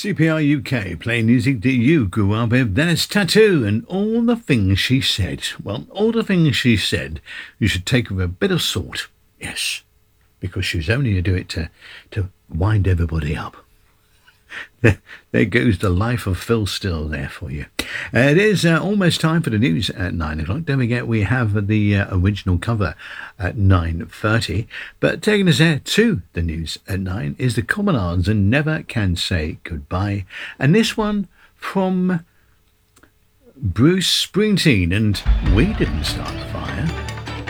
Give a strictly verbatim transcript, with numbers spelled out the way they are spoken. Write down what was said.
C P R U K, playing music that you grew up with. There's Tattoo and All the Things She Said. Well, all the things she said, you should take with a bit of salt. Yes, because she was only to do it to, to wind everybody up. There goes the life of Phil Still there for you. Uh, it is uh, almost time for the news at nine o'clock. Don't forget we have the uh, original cover at nine thirty. But taking us there to the news at nine is the Commonards and Never Can Say Goodbye. And this one from Bruce Springsteen, and We Didn't Start.